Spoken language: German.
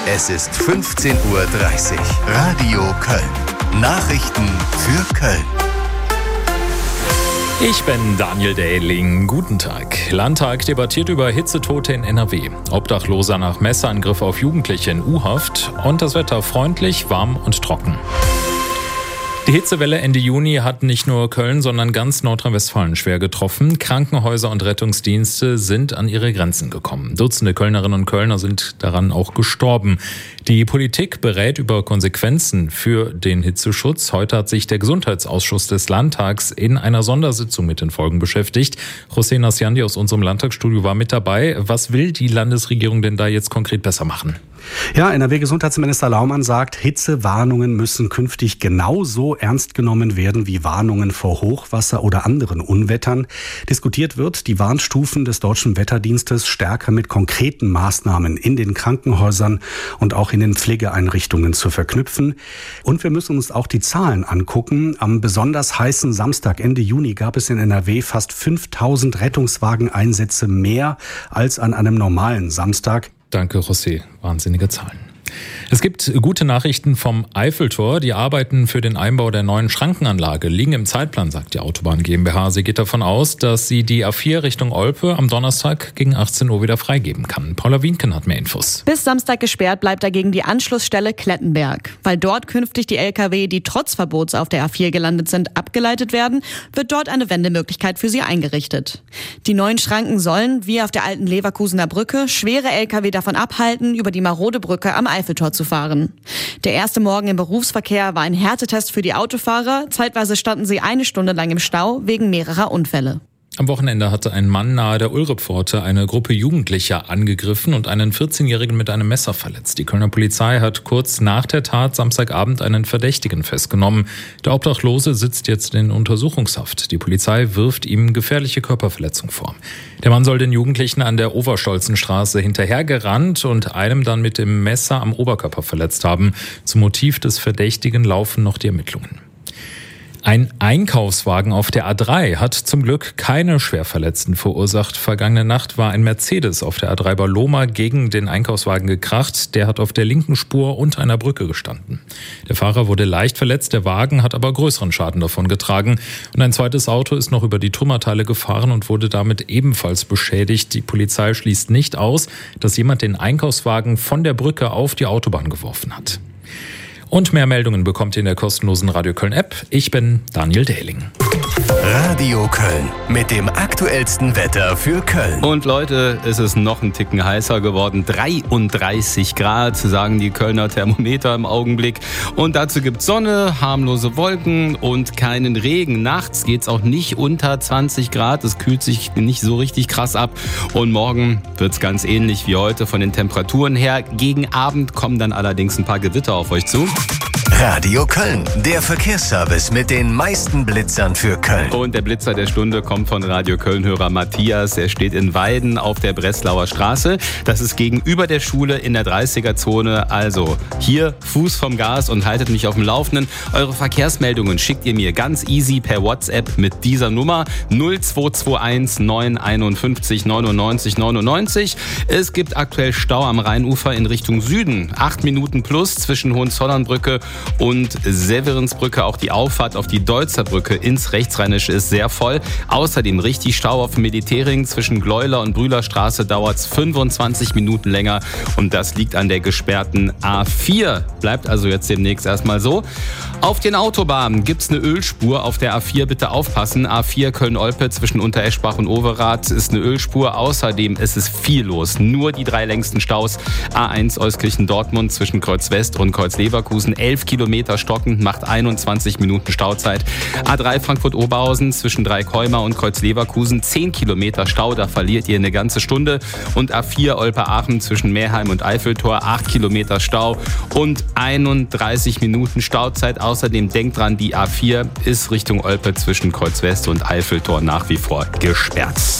Es ist 15:30 Uhr. Radio Köln. Nachrichten für Köln. Ich bin Daniel Dähling. Guten Tag. Landtag debattiert über Hitzetote in NRW. Obdachloser nach Messerangriff auf Jugendliche in U-Haft. Und das Wetter freundlich, warm und trocken. Die Hitzewelle Ende Juni hat nicht nur Köln, sondern ganz Nordrhein-Westfalen schwer getroffen. Krankenhäuser und Rettungsdienste sind an ihre Grenzen gekommen. Dutzende Kölnerinnen und Kölner sind daran auch gestorben. Die Politik berät über Konsequenzen für den Hitzeschutz. Heute hat sich der Gesundheitsausschuss des Landtags in einer Sondersitzung mit den Folgen beschäftigt. José Nasciandi aus unserem Landtagsstudio war mit dabei. Was will die Landesregierung denn da jetzt konkret besser machen? Ja, NRW-Gesundheitsminister Laumann sagt, Hitzewarnungen müssen künftig genauso ernst genommen werden wie Warnungen vor Hochwasser oder anderen Unwettern. Diskutiert wird, die Warnstufen des Deutschen Wetterdienstes stärker mit konkreten Maßnahmen in den Krankenhäusern und auch in den Pflegeeinrichtungen zu verknüpfen. Und wir müssen uns auch die Zahlen angucken. Am besonders heißen Samstag Ende Juni gab es in NRW fast 5000 Rettungswageneinsätze mehr als an einem normalen Samstag. Danke, José. Wahnsinnige Zahlen. Es gibt gute Nachrichten vom Eiffeltor. Die Arbeiten für den Einbau der neuen Schrankenanlage liegen im Zeitplan, sagt die Autobahn GmbH. Sie geht davon aus, dass sie die A4 Richtung Olpe am Donnerstag gegen 18 Uhr wieder freigeben kann. Paula Wienken hat mehr Infos. Bis Samstag gesperrt bleibt dagegen die Anschlussstelle Klettenberg. Weil dort künftig die Lkw, die trotz Verbots auf der A4 gelandet sind, abgeleitet werden, wird dort eine Wendemöglichkeit für sie eingerichtet. Die neuen Schranken sollen, wie auf der alten Leverkusener Brücke, schwere Lkw davon abhalten, über die marode Brücke am Eiffeltor zu fahren. Der erste Morgen im Berufsverkehr war ein Härtetest für die Autofahrer. Zeitweise standen sie 1 Stunde lang im Stau wegen mehrerer Unfälle. Am Wochenende hatte ein Mann nahe der Ulrippforte eine Gruppe Jugendlicher angegriffen und einen 14-Jährigen mit einem Messer verletzt. Die Kölner Polizei hat kurz nach der Tat Samstagabend einen Verdächtigen festgenommen. Der Obdachlose sitzt jetzt in Untersuchungshaft. Die Polizei wirft ihm gefährliche Körperverletzung vor. Der Mann soll den Jugendlichen an der Overstolzenstraße hinterhergerannt und einem dann mit dem Messer am Oberkörper verletzt haben. Zum Motiv des Verdächtigen laufen noch die Ermittlungen. Ein Einkaufswagen auf der A3 hat zum Glück keine Schwerverletzten verursacht. Vergangene Nacht war ein Mercedes auf der A3 bei Lohmar gegen den Einkaufswagen gekracht. Der hat auf der linken Spur unter einer Brücke gestanden. Der Fahrer wurde leicht verletzt, der Wagen hat aber größeren Schaden davon getragen. Und ein zweites Auto ist noch über die Trümmerteile gefahren und wurde damit ebenfalls beschädigt. Die Polizei schließt nicht aus, dass jemand den Einkaufswagen von der Brücke auf die Autobahn geworfen hat. Und mehr Meldungen bekommt ihr in der kostenlosen Radio Köln App. Ich bin Daniel Dähling. Radio Köln mit dem aktuellsten Wetter für Köln. Und Leute, es ist noch ein Ticken heißer geworden. 33 Grad, sagen die Kölner Thermometer im Augenblick. Und dazu gibt's Sonne, harmlose Wolken und keinen Regen. Nachts geht's auch nicht unter 20 Grad. Es kühlt sich nicht so richtig krass ab. Und morgen wird's ganz ähnlich wie heute von den Temperaturen her. Gegen Abend kommen dann allerdings ein paar Gewitter auf euch zu. Radio Köln, der Verkehrsservice mit den meisten Blitzern für Köln. Und der Blitzer der Stunde kommt von Radio Köln-Hörer Matthias. Er steht in Weiden auf der Breslauer Straße. Das ist gegenüber der Schule in der 30er-Zone. Also hier Fuß vom Gas und haltet mich auf dem Laufenden. Eure Verkehrsmeldungen schickt ihr mir ganz easy per WhatsApp mit dieser Nummer 0221 951 99 99. Es gibt aktuell Stau am Rheinufer in Richtung Süden. 8 Minuten plus zwischen Hohenzollernbrücke und Severinsbrücke. Auch die Auffahrt auf die Deutzerbrücke ins Rechtsrheinische ist sehr voll. Außerdem richtig Stau auf dem Mediterring. Zwischen Gleuler und Brühlerstraße dauert es 25 Minuten länger und das liegt an der gesperrten A4. Bleibt also jetzt demnächst erstmal so. Auf den Autobahnen gibt es eine Ölspur auf der A4. Bitte aufpassen. A4 Köln-Olpe zwischen Untereschbach und Overath ist eine Ölspur. Außerdem ist es viel los. Nur die 3 längsten Staus. A1 Euskirchen-Dortmund zwischen Kreuz West und Kreuz Leverkusen. 11 Kilometer stockend, macht 21 Minuten Stauzeit. A3 Frankfurt-Oberhausen zwischen Dreikäumer und Kreuz Leverkusen. 10 Kilometer Stau, da verliert ihr eine ganze Stunde. Und A4 Olpe-Aachen zwischen Meerheim und Eiffeltor. 8 Kilometer Stau und 31 Minuten Stauzeit. Außerdem denkt dran, die A4 ist Richtung Olpe zwischen Kreuz West und Eiffeltor nach wie vor gesperrt.